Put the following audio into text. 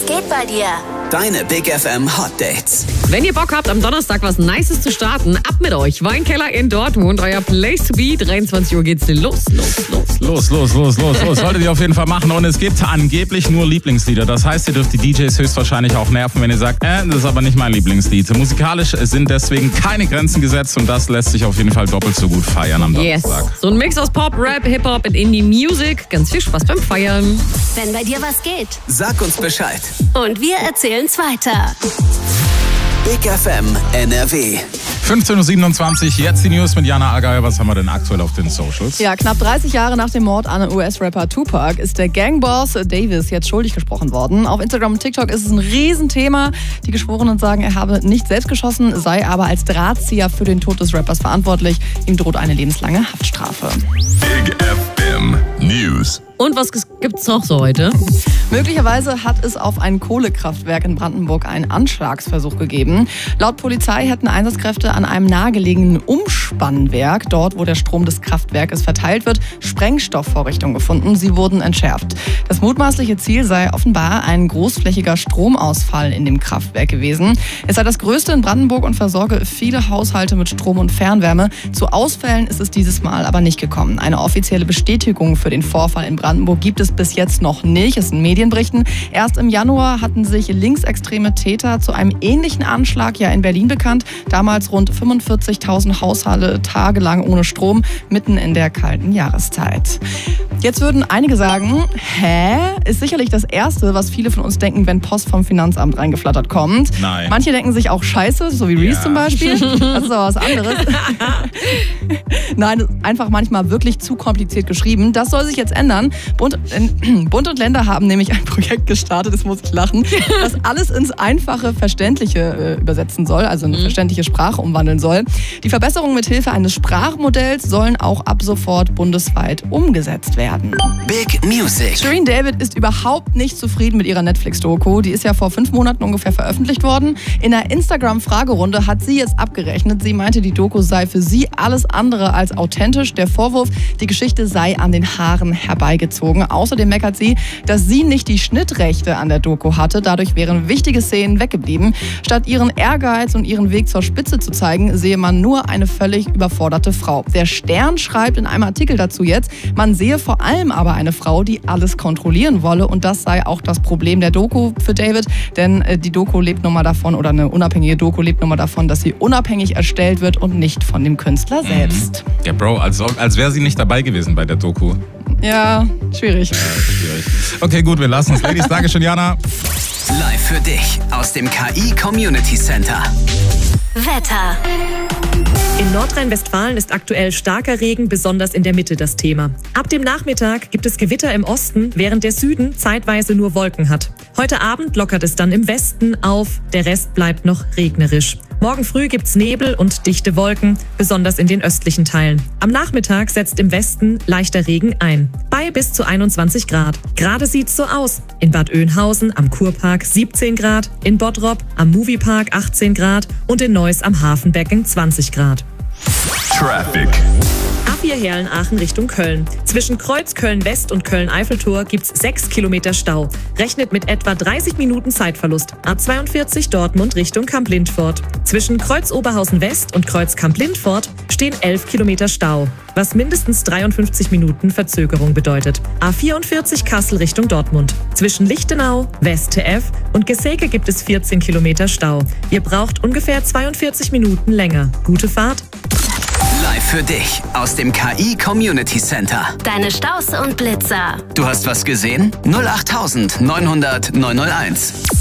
geht bei dir? Deine Big FM Hot Dates. Wenn ihr Bock habt, am Donnerstag was Nices zu starten, ab mit euch. Weinkeller in Dortmund, euer Place to be. 23 Uhr geht's los. Solltet ihr auf jeden Fall machen. Und es gibt angeblich nur Lieblingslieder. Das heißt, ihr dürft die DJs höchstwahrscheinlich auch nerven, wenn ihr sagt, das ist aber nicht mein Lieblingslied. Musikalisch sind deswegen keine Grenzen gesetzt und das lässt sich auf jeden Fall doppelt so gut feiern am Donnerstag. Yes. So ein Mix aus Pop, Rap, Hip-Hop und Indie-Music. Ganz viel Spaß beim Feiern. Wenn bei dir was geht. Sag uns Bescheid. Und wir erzählen's weiter. Big FM NRW. 15.27 Uhr, jetzt die News mit Jana Allgeier. Was haben wir denn aktuell auf den Socials? Ja, knapp 30 Jahre nach dem Mord an US-Rapper Tupac ist der Gangboss Davis jetzt schuldig gesprochen worden. Auf Instagram und TikTok ist es ein Riesenthema. Die Geschworenen sagen, er habe nicht selbst geschossen, sei aber als Drahtzieher für den Tod des Rappers verantwortlich. Ihm droht eine lebenslange Haftstrafe. Big FM News. Und was gibt's noch so heute? Möglicherweise hat es auf ein Kohlekraftwerk in Brandenburg einen Anschlagsversuch gegeben. Laut Polizei hätten Einsatzkräfte an einem nahegelegenen Umspannwerk, dort wo der Strom des Kraftwerkes verteilt wird, Sprengstoffvorrichtungen gefunden. Sie wurden entschärft. Das mutmaßliche Ziel sei offenbar ein großflächiger Stromausfall in dem Kraftwerk gewesen. Es sei das größte in Brandenburg und versorge viele Haushalte mit Strom und Fernwärme. Zu Ausfällen ist es dieses Mal aber nicht gekommen. Eine offizielle Bestätigung für den Vorfall in Brandenburg gibt es bis jetzt noch nicht. Es sind Medienberichten. Erst im Januar hatten sich linksextreme Täter zu einem ähnlichen Anschlag in Berlin bekannt. Damals rund 45.000 Haushalte tagelang ohne Strom, mitten in der kalten Jahreszeit. Jetzt würden einige sagen, ist sicherlich das Erste, was viele von uns denken, wenn Post vom Finanzamt reingeflattert kommt. Nein. Manche denken sich auch Scheiße, so wie Reese zum Beispiel. Das ist aber was anderes. Nein, einfach manchmal wirklich zu kompliziert geschrieben. Das soll sich jetzt ändern. Bund und Länder haben nämlich ein Projekt gestartet, das muss ich lachen, das alles ins einfache, verständliche übersetzen soll, also eine verständliche Sprache umwandeln soll. Die Verbesserungen mit Hilfe eines Sprachmodells sollen auch ab sofort bundesweit umgesetzt werden. Big Music. Shirin David ist überhaupt nicht zufrieden mit ihrer Netflix-Doku. Die ist ja vor 5 Monaten ungefähr veröffentlicht worden. In einer Instagram-Fragerunde hat sie jetzt abgerechnet. Sie meinte, die Doku sei für sie alles andere als authentisch. Der Vorwurf, die Geschichte sei an den Haaren herbeigezogen. Außerdem meckert sie, dass sie nicht die Schnittrechte an der Doku hatte. Dadurch wären wichtige Szenen weggeblieben. Statt ihren Ehrgeiz und ihren Weg zur Spitze zu zeigen, sehe man nur eine völlig überforderte Frau. Der Stern schreibt in einem Artikel dazu jetzt, man sehe vor allem aber eine Frau, die alles kontrollieren wolle. Und das sei auch das Problem der Doku für David. Denn die Doku lebt nun mal davon, oder eine unabhängige Doku lebt nun mal davon, dass sie unabhängig erstellt wird und nicht von dem Künstler selbst. Ja, Bro, als wäre sie nicht dabei gewesen bei der Doku. Ja, schwierig. Okay, gut, wir lassen es. Ladies, danke schön, Jana. Live für dich aus dem KI Community Center. Wetter. In Nordrhein-Westfalen ist aktuell starker Regen, besonders in der Mitte das Thema. Ab dem Nachmittag gibt es Gewitter im Osten, während der Süden zeitweise nur Wolken hat. Heute Abend lockert es dann im Westen auf, der Rest bleibt noch regnerisch. Morgen früh gibt's Nebel und dichte Wolken, besonders in den östlichen Teilen. Am Nachmittag setzt im Westen leichter Regen ein, bei bis zu 21 Grad. Gerade sieht's so aus. In Bad Oeynhausen am Kurpark 17 Grad, in Bottrop am Moviepark 18 Grad und in Neuss am Hafenbecken 20 Grad. Traffic. A4 Herrn-Aachen Richtung Köln. Zwischen Kreuz Köln-West und Köln-Eiffeltor gibt's 6 Kilometer Stau. Rechnet mit etwa 30 Minuten Zeitverlust. A42 Dortmund Richtung Kamp-Lindfort. Zwischen Kreuz Oberhausen-West und Kreuz Kamp-Lindfort stehen 11 Kilometer Stau, was mindestens 53 Minuten Verzögerung bedeutet. A44 Kassel Richtung Dortmund. Zwischen Lichtenau, West-TF und Geseke gibt es 14 Kilometer Stau. Ihr braucht ungefähr 42 Minuten länger. Gute Fahrt. Live für dich aus dem KI Community Center. Deine Staus und Blitzer. Du hast was gesehen? 08900 901.